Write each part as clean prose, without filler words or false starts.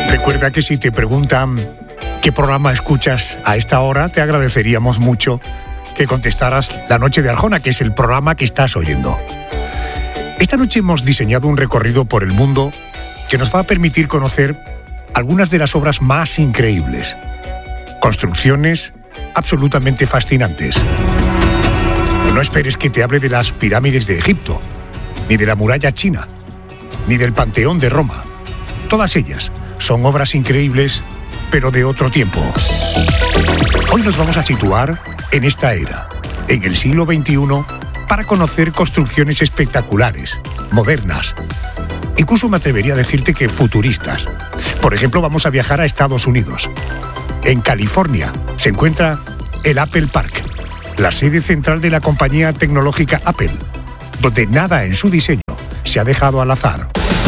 Recuerda que si te preguntan qué programa escuchas a esta hora, te agradeceríamos mucho que contestaras La Noche de Arjona, que es el programa que estás oyendo. Esta noche hemos diseñado un recorrido por el mundo que nos va a permitir conocer algunas de las obras más increíbles. Construcciones absolutamente fascinantes. No esperes que te hable de las pirámides de Egipto, ni de la muralla china, ni del Panteón de Roma. Todas ellas son obras increíbles, pero de otro tiempo. Hoy nos vamos a situar en esta era, en el siglo XXI, para conocer construcciones espectaculares, modernas. Incluso me atrevería a decirte que futuristas. Por ejemplo, vamos a viajar a Estados Unidos. En California se encuentra el Apple Park, la sede central de la compañía tecnológica Apple, donde nada en su diseño se ha dejado al azar.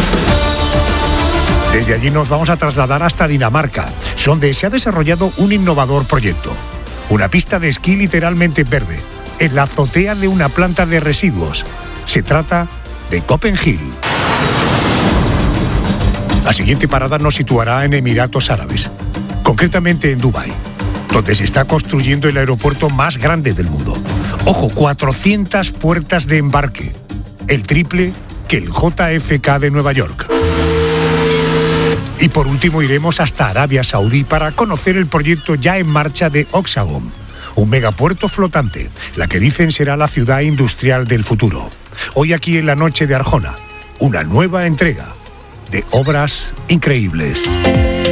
Desde allí nos vamos a trasladar hasta Dinamarca, donde se ha desarrollado un innovador proyecto. Una pista de esquí literalmente verde, en la azotea de una planta de residuos. Se trata de Copenhague. La siguiente parada nos situará en Emiratos Árabes, concretamente en Dubái, donde se está construyendo el aeropuerto más grande del mundo. Ojo, 400 puertas de embarque, el triple que el JFK de Nueva York. Y por último iremos hasta Arabia Saudí para conocer el proyecto ya en marcha de Oxagon, un megapuerto flotante, la que dicen será la ciudad industrial del futuro. Hoy aquí en La Noche de Arjona, una nueva entrega de obras increíbles.